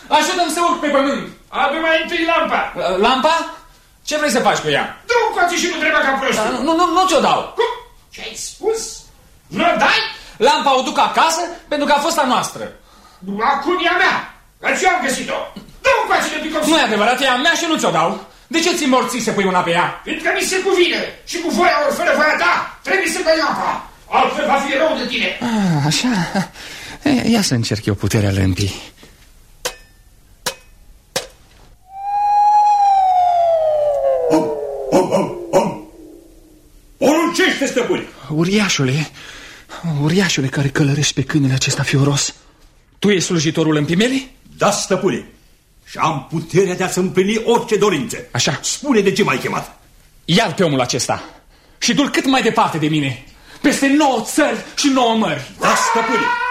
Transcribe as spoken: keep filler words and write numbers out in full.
Ajută-mi să urc pe pământ. Adu mai întâi lampa. Lampa? Ce vrei să faci cu ea? Du-o coace și nu trebuie ca prostul. Nu, nu, nu ți-o dau. Cum? Ce-ai spus? Nu dai? Lampa o duc acasă pentru că a fost a noastră. Acum e a mea. Că ți-o am găsit-o. Du-o coace de picom. Nu e adevărat, e a mea și nu ți-o dau. De ce ți morții să pui mâna pe ea? Pentru că mi se cuvine. Și cu voia ori fără voia ta trebuie să dai lampa. Altfel va fi rău de tine. Ah, așa. Ia să încerc eu puterea lămpii. Om, om, om, om. Poruncește, stăpâne. Uriașule, uriașule care călărești pe câinele acesta fioros, tu ești slujitorul lămpii mele? Da, stăpâne. Și am puterea de a-ți împlini orice dorință. Așa. Spune de ce m-ai chemat. Ia-l pe omul acesta și du-l cât mai departe de mine, peste nouă țări și nouă mări. Da, stăpâne.